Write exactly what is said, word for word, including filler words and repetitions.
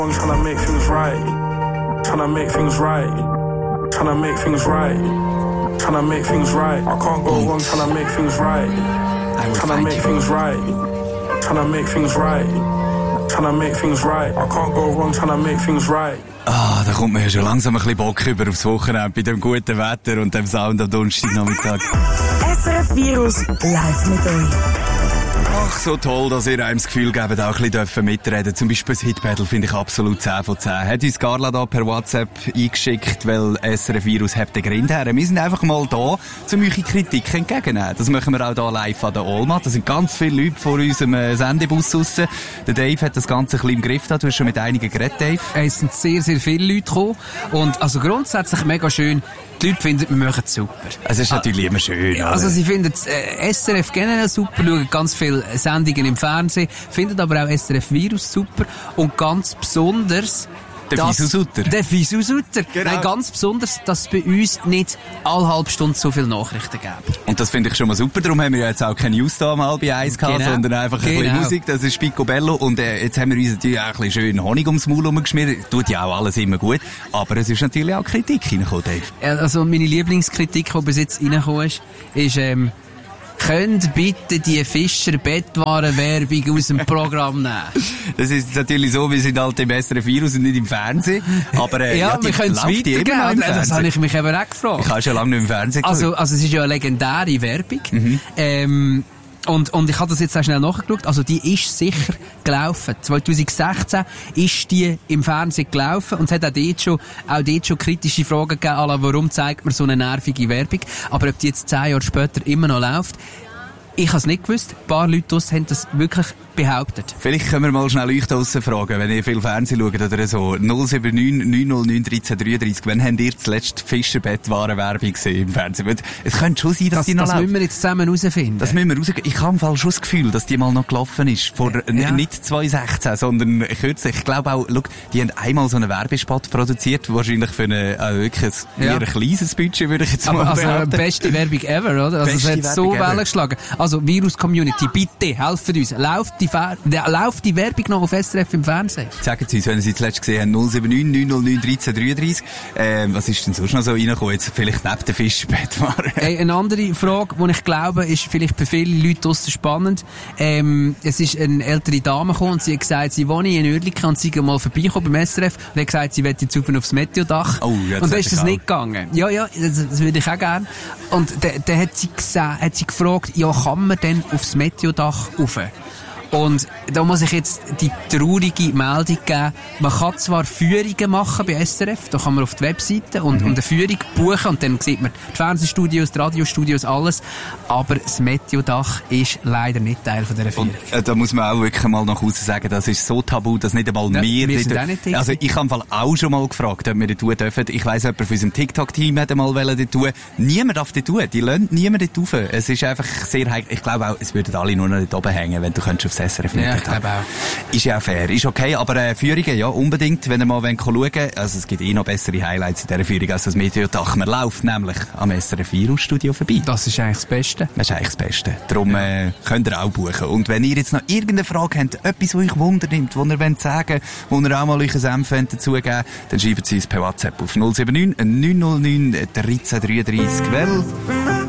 I'm trying to make things right. Trying to make things right. Trying to make things right. Trying to make things right. I can't go wrong trying to make things right. Trying to make things right. Trying to make things right. Trying to make things right. I can't go wrong trying to make things right. Ah, da kommt mir ja schon langsam ein bisschen Bock über aufs Wochenende bei dem guten Wetter und dem Sound am Donnerstagnachmittag. S R F Virus live mit euch. Ach, so toll, dass ihr einem das Gefühl gebt, auch ein bisschen mitreden. Zum Beispiel das Hitbattle finde ich absolut zehn von zehn. Hat uns Carla da per WhatsApp eingeschickt, weil S R F Virus habt den Grind her. Wir sind einfach mal da, um eure Kritik entgegenzunehmen. Das machen wir auch hier live an der Olma. Da sind ganz viele Leute vor unserem Sendebus draussen. Der Dave hat das Ganze ein bisschen im Griff da. Du hast schon mit einigen geredet, Dave. Es sind sehr, sehr viele Leute gekommen. Und also grundsätzlich mega schön. Die Leute finden, wir machen es super. Es ist natürlich immer schön. Ja, also sie finden äh, S R F generell super, schauen ganz viele Sendungen im Fernsehen, finden aber auch S R F Virus super und ganz besonders der Fisusutter. Der Fisusutter. Genau. Nein, ganz besonders, dass es bei uns nicht alle halbe Stunde so viele Nachrichten gibt. Und das finde ich schon mal super. Darum haben wir jetzt auch keine News da mal bei eins gehabt, genau. sondern einfach ein genau. bisschen Musik. Das ist Picobello. Und äh, jetzt haben wir uns natürlich auch ein bisschen schön Honig ums Maul rumgeschmiert. Tut ja auch alles immer gut. Aber es ist natürlich auch Kritik reingekommen, Dave. Also meine Lieblingskritik, die bis jetzt reingekommen ist, ist, ähm, könnt bitte die Fischer-Bettwaren-Werbung aus dem Programm nehmen? Das ist natürlich so, wir sind halt im S R F Virus und nicht im Fernsehen. Aber äh, ja, ja, die wir können es weitergeben. Das habe ich mich eben auch gefragt. Ich habe schon lange nicht im Fernsehen geschaut. Also, also es ist ja eine legendäre Werbung. Mhm. Ähm, Und, und ich habe das jetzt auch schnell nachgeschaut. Also, die ist sicher gelaufen. zwanzig sechzehn ist die im Fernsehen gelaufen. Und es hat auch dort schon, auch dort schon kritische Fragen gegeben, à la, warum zeigt man so eine nervige Werbung? Aber ob die jetzt zehn Jahre später immer noch läuft, ich habe es nicht gewusst. Ein paar Leute draussen haben das wirklich behauptet. Vielleicht können wir mal schnell euch da draussen fragen, wenn ihr viel Fernsehen schaut oder so. null sieben neun neun null neun eins drei drei drei. Wann habt ihr zuletzt Fischerbettwaren-Werbung gesehen im Fernsehen? Es könnte schon sein, dass das, die noch Das läuft. müssen wir jetzt zusammen herausfinden. Das müssen wir herausfinden. Ich habe im Fall schon das Gefühl, dass die mal noch gelaufen ist. Vor, ja. nicht zwanzig sechzehn, sondern kürzlich. Ich glaube auch, look, die haben einmal so einen Werbespot produziert, wahrscheinlich für eine, äh, wirklich ein ja. eher kleines Budget, würde ich jetzt Aber mal also, behaupten. beste Werbung ever, oder? Also, Beste es hat so Werbung Wellen ever. geschlagen. Also, Virus-Community, bitte, helft uns. Läuft die, Ver- läuft die Werbung noch auf S R F im Fernsehen? Sagen Sie uns, wenn Sie zuletzt gesehen haben, null sieben neun neun null neun eins drei drei drei. Ähm, was ist denn sonst noch so reingekommen? Jetzt vielleicht neben der Fischbettware. Hey, eine andere Frage, die ich glaube, ist vielleicht für viele Leute draussen spannend. Ähm, es ist eine ältere Dame gekommen und sie hat gesagt, sie wohne in Uerlikon und sie mal vorbeikommen beim S R F und hat gesagt, sie will jetzt auf aufs Meteodach. Oh, jetzt und dann ist das auch. nicht gegangen. Ja, ja, das, das würde ich auch gerne. Und dann da hat sie gesagt, hat sie gefragt, ja, kann man denn aufs Meteodach rauf? Und da muss ich jetzt die traurige Meldung geben. Man kann zwar Führungen machen bei S R F, da kann man auf die Webseite und, mhm. und eine Führung buchen und dann sieht man die Fernsehstudios, die Radiostudios, alles. Aber das Meteodach ist leider nicht Teil von dieser Führung. Und, äh, da muss man auch wirklich mal nach Hause sagen, das ist so tabu, dass nicht einmal ja, wir... wir sind auch nicht also ich habe im Fall auch schon mal gefragt, ob wir das tun dürfen. Ich weiss, jemand von unserem TikTok-Team hat einmal das tun. Niemand darf das tun. Die lassen niemand das rauf. Es ist einfach sehr heikel. Ich glaube auch, es würden alle nur noch dort oben hängen, wenn du könntest aufs S R F nicht. Ja, ich glaube auch. Ist ja auch fair, ist okay, aber äh, Führungen, ja, unbedingt, wenn ihr mal schauen wollt. Also es gibt eh noch bessere Highlights in dieser Führung als das Meteodach. Man läuft nämlich am S R F Virus-Studio vorbei. Das ist eigentlich das Beste. Das ist eigentlich das Beste. Darum äh, könnt ihr auch buchen. Und wenn ihr jetzt noch irgendeine Frage habt, etwas, was euch Wunder nimmt, was ihr wollt sagen, wo ihr auch mal euch ein Senf dazugeben wollt, dann schreibt sie uns per WhatsApp auf null sieben neun neun null neun eins drei drei drei. Well,